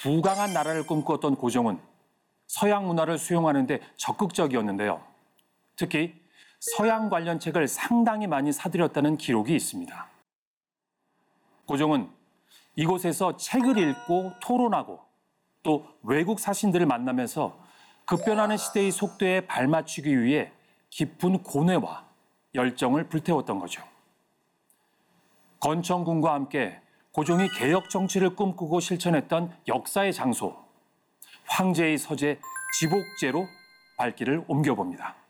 부강한 나라를 꿈꾸었던 고종은 서양 문화를 수용하는 데 적극적이었는데요. 특히 서양 관련 책을 상당히 많이 사들였다는 기록이 있습니다. 고종은 이곳에서 책을 읽고 토론하고 또 외국 사신들을 만나면서 급변하는 시대의 속도에 발맞추기 위해 깊은 고뇌와 열정을 불태웠던 거죠. 건청군과 함께 고종이 개혁 정치를 꿈꾸고 실천했던 역사의 장소, 황제의 서재 지복제로 발길을 옮겨봅니다.